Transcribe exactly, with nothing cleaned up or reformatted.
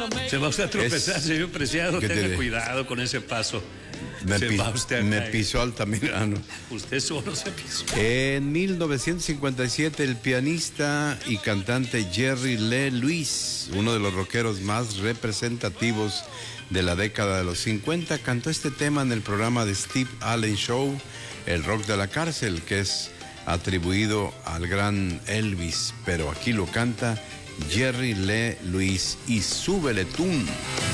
Se va usted a tropezar, Es- señor Preciado. ¿Qué Tenga tiene? cuidado con ese paso. Me, Se pi- va usted a me caer. pisó Altamirano. Usted solo se pisó. En mil novecientos cincuenta y siete, el pianista y cantante Jerry Lee Lewis, uno de los rockeros más representativos de la década de los cincuenta, cantó este tema en el programa de Steve Allen Show, El Rock de la Cárcel, que es atribuido al gran Elvis, pero aquí lo canta Jerry Lee Lewis y Súbele Tún.